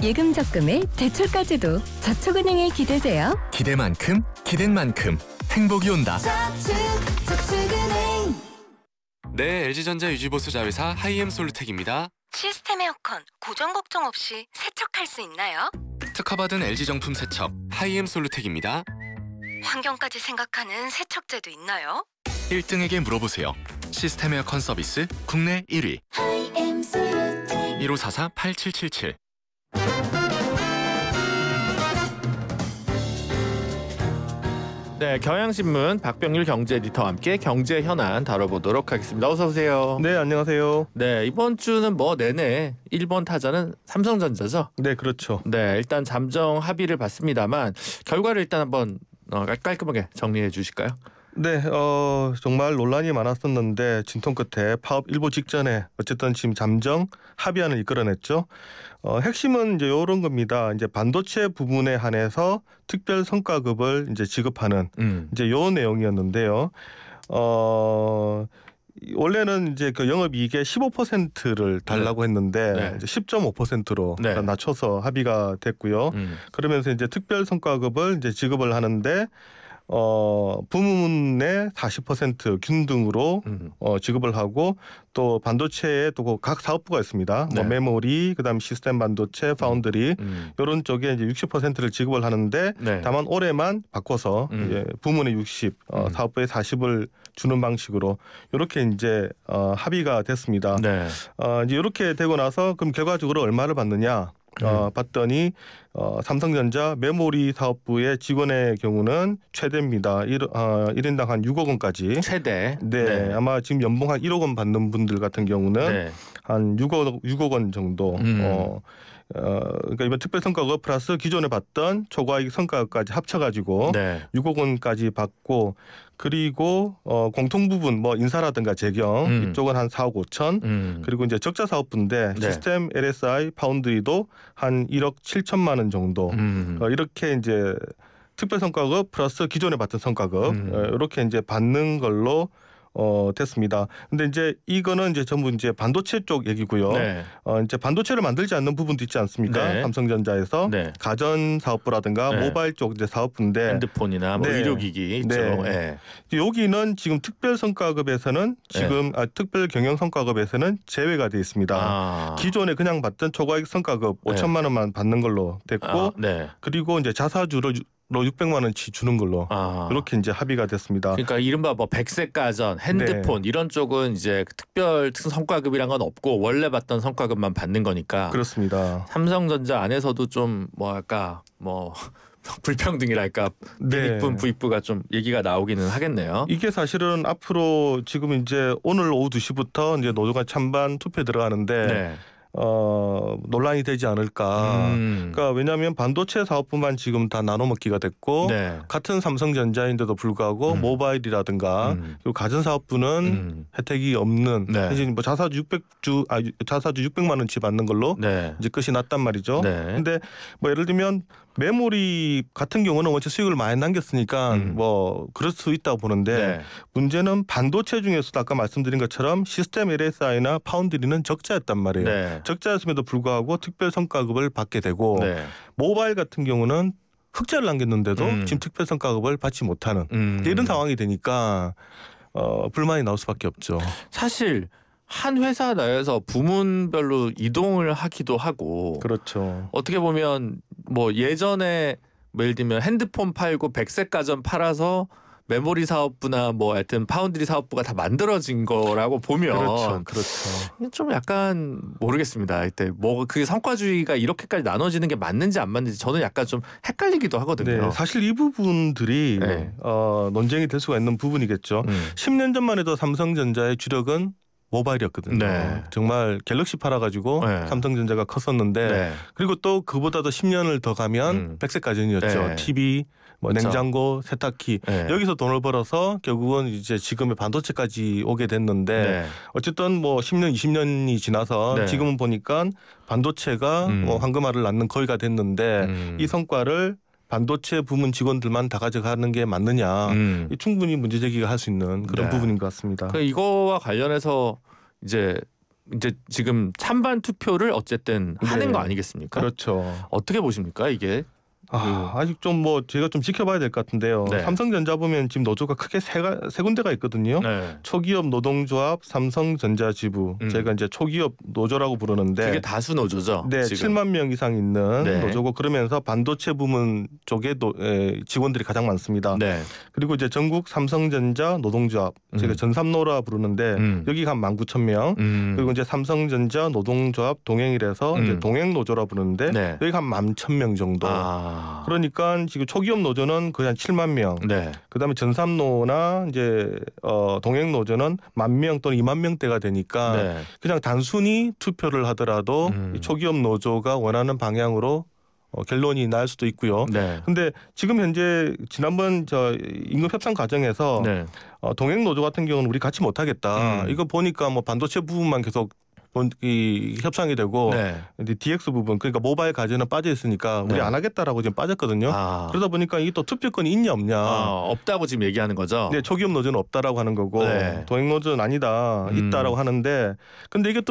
예금 적금에 대출까지도 저축은행에 기대세요. 기대만큼 기댄 만큼 행복이 온다. 저축은행. 네, LG전자 유지보수 자회사 하이엠솔루텍입니다. 시스템 에어컨 고장 걱정 없이 세척할 수 있나요? 특허받은 LG 정품 세척 하이엠솔루텍입니다. 환경까지 생각하는 세척제도 있나요? 1등에게 물어보세요. 시스템 에어컨 서비스 국내 1위. 1544-8777. 네, 경향신문 박병률 경제 에디터와 함께 경제 현안 다뤄보도록 하겠습니다. 어서 오세요. 네, 안녕하세요. 네, 이번 주는 뭐 내내 1번 타자는 삼성전자죠? 네, 그렇죠. 네, 일단 잠정 합의를 봤습니다만 결과를 일단 한번 깔끔하게 정리해 주실까요? 네, 정말 논란이 많았었는데 진통 끝에 파업 일보 직전에 어쨌든 지금 잠정 합의안을 이끌어냈죠. 핵심은 이제 이런 겁니다. 이제 반도체 부분에 한해서 특별 성과급을 이제 지급하는 이제 요 내용이었는데요. 원래는 이제 그 영업이익의 15%를 달라고 했는데 네. 이제 10.5%로 네. 낮춰서 합의가 됐고요. 그러면서 이제 특별 성과급을 이제 지급을 하는데 부문의 40% 균등으로 지급을 하고 또 반도체에 또 각 사업부가 있습니다. 네. 뭐 메모리, 그다음 시스템 반도체, 파운드리 이런 쪽에 이제 60%를 지급을 하는데 네. 다만 올해만 바꿔서 이제 부문의 60, 사업부의 40을 주는 방식으로 이렇게 이제 합의가 됐습니다. 네. 이제 이렇게 되고 나서 그럼 결과적으로 얼마를 받느냐? 봤더니 삼성전자 메모리 사업부의 직원의 경우는 최대입니다. 1인당 한 6억 원까지. 최대. 네, 아마 지금 연봉 한 1억 원 받는 분들 같은 경우는 네. 한 6억 원 정도. 그러니까 이번 특별 성과급 플러스 기존에 받던 초과이익 성과급까지 합쳐가지고 네. 6억 원까지 받고 그리고 공통 부분 뭐 인사라든가 재경 이쪽은 한 4억 5천 그리고 이제 적자 사업부인데 네. 시스템 LSI 파운드리도 한 1억 7천만 원 정도 이렇게 이제 특별 성과급 플러스 기존에 받던 성과급 이렇게 이제 받는 걸로 됐습니다. 근데 이제 이거는 이제 전부 이제 반도체 쪽 얘기고요. 네. 이제 반도체를 만들지 않는 부분도 있지 않습니까? 네. 삼성전자에서 네. 가전 사업부라든가 네. 모바일 쪽 이제 사업부인데 핸드폰이나 뭐 네. 의료기기 있죠. 네. 네. 여기는 지금 특별 성과급에서는 지금 특별 경영 성과급에서는 제외가 돼 있습니다. 기존에 그냥 받던 초과이익 성과급 네. 5천만 원만 받는 걸로 됐고 네. 그리고 이제 자사주로 600만 원치 주는 걸로 이렇게 이제 합의가 됐습니다. 그러니까 이른바 뭐 백색 가전, 핸드폰 이런 쪽은 이제 특별 성과급이란 건 없고 원래 받던 성과급만 받는 거니까. 그렇습니다. 삼성전자 안에서도 좀 뭐랄까 뭐 불평등이랄까 부익분 부익부가 좀 얘기가 나오기는 하겠네요. 이게 사실은 앞으로 지금 이제 오늘 오후 2시부터 이제 노조간 찬반 투표에 들어가는데 네. 논란이 되지 않을까. 그러니까 왜냐하면 반도체 사업부만 지금 다 나눠 먹기가 됐고 네. 같은 삼성전자인데도 불구하고 모바일이라든가 그리고 가전 사업부는 혜택이 없는 네. 이제 뭐 자사주 600만 원치 받는 걸로 네. 이제 끝이 났단 말이죠. 네. 근데 뭐 예를 들면 메모리 같은 경우는 원체 수익을 많이 남겼으니까 뭐 그럴 수 있다고 보는데 네. 문제는 반도체 중에서도 아까 말씀드린 것처럼 시스템 LSI나 파운드리는 적자였단 말이에요. 네. 적자였음에도 불구하고 특별 성과급을 받게 되고 네. 모바일 같은 경우는 흑자를 남겼는데도 지금 특별 성과급을 받지 못하는 이런 상황이 되니까 불만이 나올 수밖에 없죠. 사실 한 회사 내에서 부문별로 이동을 하기도 하고 그렇죠. 어떻게 보면 뭐 예전에 뭐 예를 들면 핸드폰 팔고 백색 가전 팔아서 메모리 사업부나 뭐 하여튼 파운드리 사업부가 다 만들어진 거라고 보면 그렇죠. 좀 약간 모르겠습니다. 이때 뭐 그게 성과주의가 이렇게까지 나눠지는 게 맞는지 안 맞는지 저는 약간 좀 헷갈리기도 하거든요. 네, 사실 이 부분들이 네. 논쟁이 될 수가 있는 부분이겠죠. 10년 전만 해도 삼성전자의 주력은 모바일이었거든요. 네. 정말 갤럭시 팔아가지고 네. 삼성전자가 컸었는데 네. 그리고 또 그보다도 10년을 더 가면 백색 가전이었죠. 네. TV, 뭐 그렇죠. 냉장고, 세탁기 네. 여기서 돈을 벌어서 결국은 이제 지금의 반도체까지 오게 됐는데 네. 어쨌든 뭐 10년, 20년이 지나서 네. 지금은 보니까 반도체가 뭐 황금알을 낳는 거의가 됐는데 이 성과를 반도체 부문 직원들만 다 가져가는 게 맞느냐 충분히 문제 제기가 할 수 있는 그런 네. 부분인 것 같습니다. 이거와 관련해서 이제 이제 지금 찬반 투표를 어쨌든 하는 네. 거 아니겠습니까? 그렇죠. 어떻게 보십니까 이게? 아직 좀 뭐 제가 좀 지켜봐야 될 것 같은데요. 네. 삼성전자 보면 지금 노조가 크게 세 군데가 있거든요. 네. 초기업 노동조합, 삼성전자 지부. 제가 이제 초기업 노조라고 부르는데 그게 다수 노조죠. 네, 지금. 7만 명 이상 있는 네. 노조고 그러면서 반도체 부문 쪽에 직원들이 가장 많습니다. 네. 그리고 이제 전국 삼성전자 노동조합, 제가 전삼노라 부르는데 여기가 한 19,000명. 그리고 이제 삼성전자 노동조합 동행이라서 이제 동행노조라 부르는데 네. 여기가 한 11,000명 정도. 그러니까 지금 초기업 노조는 거의 한 7만 명. 네. 그다음에 전삼노나 이제 동행 노조는 10,000명 또는 2만 명대가 되니까 네. 그냥 단순히 투표를 하더라도 이 초기업 노조가 원하는 방향으로 결론이 날 수도 있고요. 네. 근데 지금 현재 지난번 임금 협상 과정에서 네. 동행 노조 같은 경우는 우리 같이 못 하겠다. 이거 보니까 뭐 반도체 부분만 계속 이 협상이 되고 네. DX 부분 그러니까 모바일 과제는 빠져 있으니까 우리 네. 안 하겠다라고 지금 빠졌거든요. 그러다 보니까 이게 또 투표권이 있냐 없냐. 없다고 지금 얘기하는 거죠. 네, 초기업 노조는 없다라고 하는 거고 네. 동행 노조는 아니다 있다라고 하는데 근데 이게 또